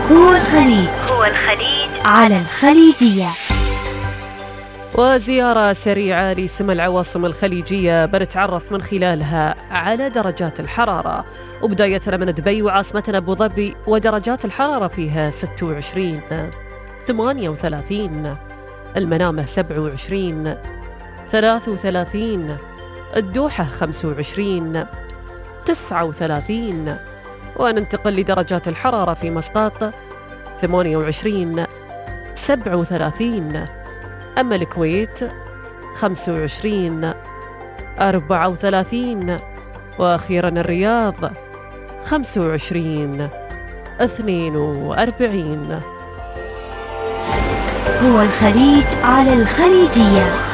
هو الخليج على الخليجية. وزيارة سريعة لسما العواصم الخليجية بنتعرف من خلالها على درجات الحرارة، وبدايتنا من دبي وعاصمتنا أبو ظبي، ودرجات الحرارة فيها 26 38، المنامة 27 33، الدوحة 25 39، وننتقل لدرجات الحرارة في مسقط 28 37، أما الكويت 25 34، وأخيرا الرياض 25 42. هو الخليج على الخليجية.